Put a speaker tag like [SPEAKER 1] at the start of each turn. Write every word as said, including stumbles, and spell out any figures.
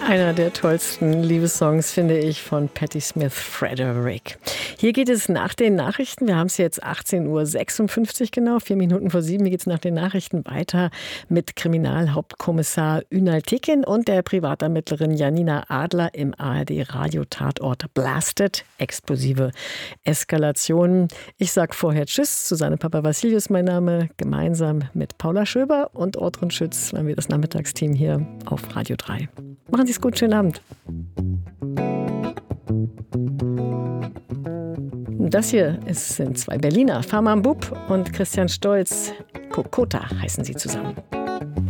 [SPEAKER 1] Einer der tollsten Liebessongs, finde ich, von Patti Smith, Frederick. Hier geht es nach den Nachrichten. Wir haben es jetzt achtzehn Uhr sechsundfünfzig genau, vier Minuten vor sieben. Hier geht es nach den Nachrichten weiter mit Kriminalhauptkommissar Ünal Tekin und der Privatermittlerin Janina Adler im A R D-Radio-Tatort Blasted. Explosive Eskalationen. Ich sage vorher Tschüss. Susanne Papavassiliou, mein Name, gemeinsam mit Paula Schöber und Ortrun Schütz, waren wir das Nachmittagsteam hier auf Radio drei. Machen Sie es gut, schönen Abend. Das hier ist, sind zwei Berliner, Farman Bub und Christian Stolz. Kokota heißen sie zusammen.